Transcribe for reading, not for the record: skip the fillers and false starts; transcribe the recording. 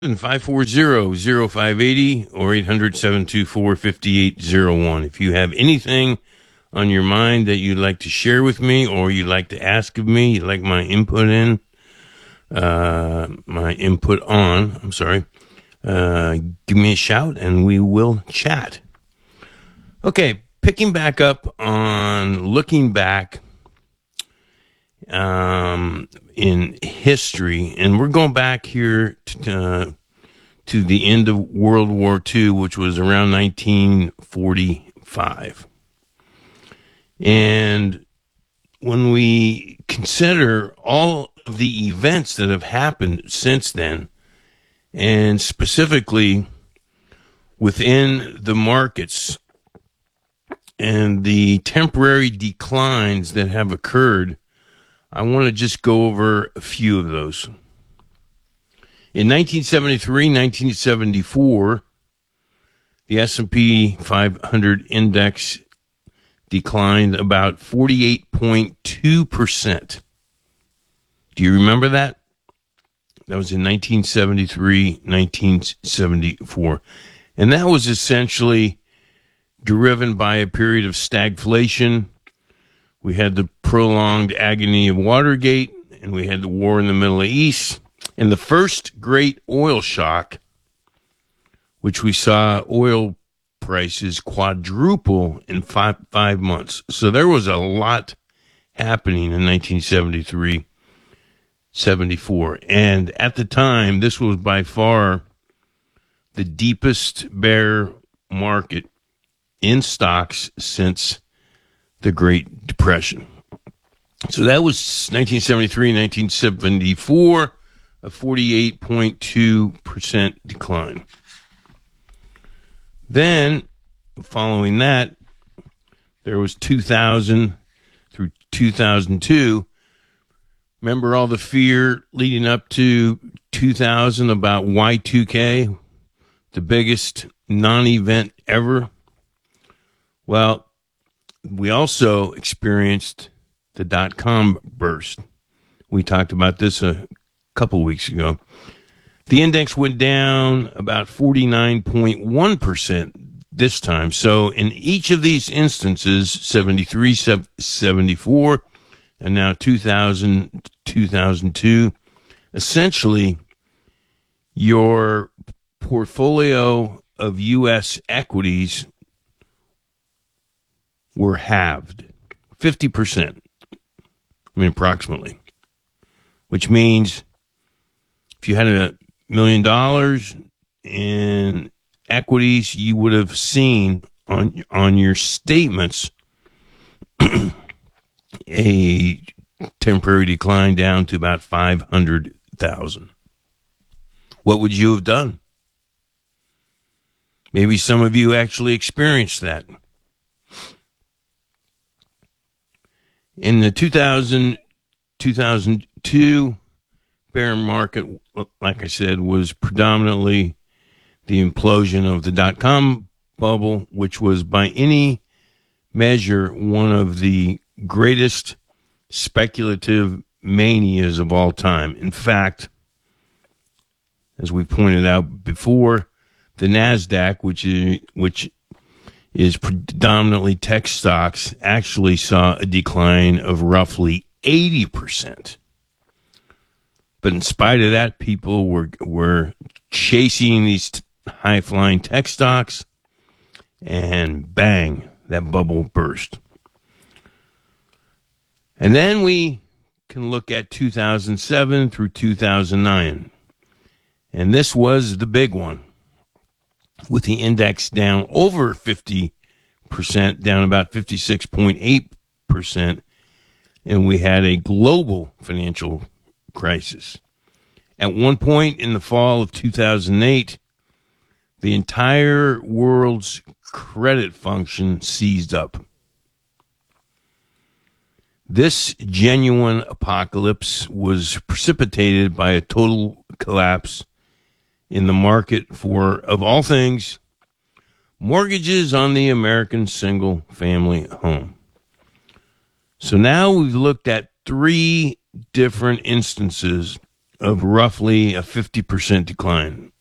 540-0580 or 800-724-5801. If you have anything on your mind that you'd like to share with me or you'd like to ask of me, you'd like my input give me a shout and we will chat. Okay, picking back up on looking back in history, and we're going back here to the end of World War II, which was around 1945. And when we consider all of the events that have happened since then, and specifically within the markets and the temporary declines that have occurred, I want to just go over a few of those. In 1973, 1974, the S&P 500 index declined about 48.2%. Do you remember that? That was in 1973, 1974. And that was essentially driven by a period of stagflation. We had the prolonged agony of Watergate, and we had the war in the Middle East, and the first great oil shock, which we saw oil prices quadruple in five months. So there was a lot happening in 1973, 74. And at the time, this was by far the deepest bear market in stocks since the Great Depression. So that was 1973, 1974, a 48.2% decline. Then, following that, there was 2000 through 2002. Remember all the fear leading up to 2000 about Y2K, the biggest non-event ever? Well, we also experienced the dot-com burst. We talked about this a couple weeks ago. The index went down about 49.1% this time. So in each of these instances, 73, 74, and now 2000, 2002, essentially your portfolio of U.S. equities were halved, 50%, approximately, which means if you had $1 million in equities, you would have seen on your statements a temporary decline down to about 500,000. What would you have done? Maybe some of you actually experienced that. In the 2002 bear market, like I said, was predominantly the implosion of the dot-com bubble, which was by any measure one of the greatest speculative manias of all time. In fact, as we pointed out before, the NASDAQ, which is predominantly tech stocks, actually saw a decline of roughly 80%. But in spite of that, people were chasing these high-flying tech stocks, and bang, that bubble burst. And then we can look at 2007 through 2009. And this was the big one, with the index down over 50%, down about 56.8%, and we had a global financial crisis. At one point in the fall of 2008, the entire world's credit function seized up. This genuine apocalypse was precipitated by a total collapse in the market for, of all things, mortgages on the American single-family home. So now we've looked at three different instances of roughly a 50% decline.